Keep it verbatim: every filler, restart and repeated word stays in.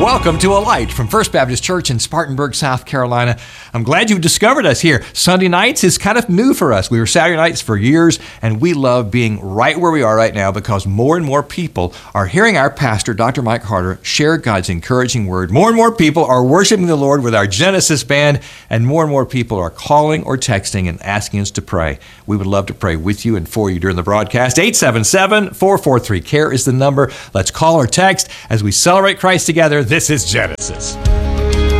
Welcome to A Light from First Baptist Church in Spartanburg, South Carolina. I'm glad you've discovered us here. Sunday nights is kind of new for us. We were Saturday nights for years, and we love being right where we are right now because more and more people are hearing our pastor, Doctor Mike Harder, share God's encouraging word. More and more people are worshiping the Lord with our Genesis band, and more and more people are calling or texting and asking us to pray. We would love to pray with you and for you during the broadcast. eight seven seven, four four three, C A R E is the number. Let's call or text as we celebrate Christ together. This is Genesis.